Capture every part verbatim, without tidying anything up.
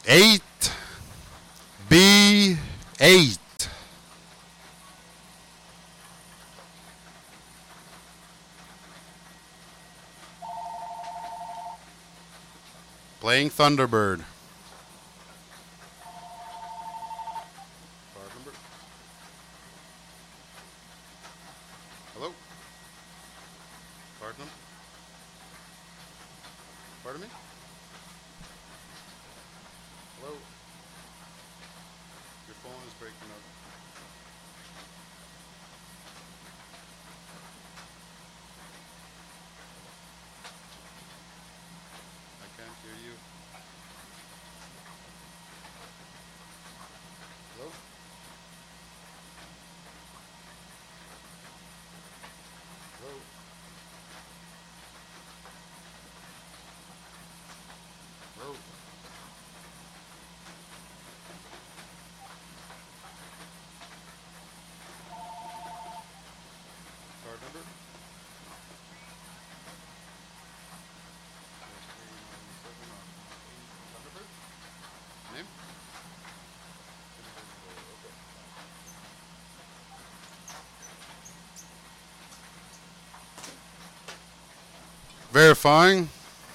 eight, B eight. Playing Thunderbird. Card number. Hello? Card number? Pardon me? Hello? Your phone is breaking up. I can't hear you. Hello? Hello? Hello? Card number? Thunderbird? Name? Okay. Verifying.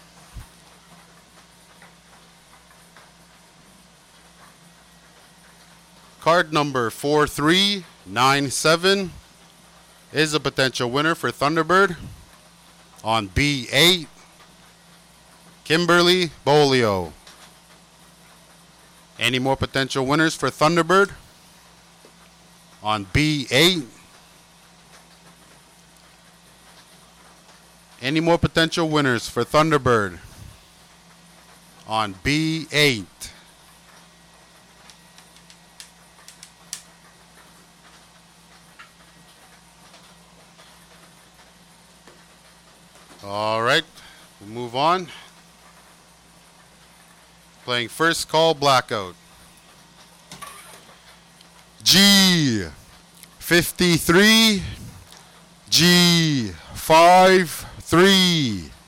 Card number four three nine seven is a potential winner for Thunderbird on B eight, Kimberly Bolio. Any more potential winners for Thunderbird on B eight? Any more potential winners for Thunderbird on B eight? All right, we'll move on. Playing first call blackout. G fifty-three, G five three.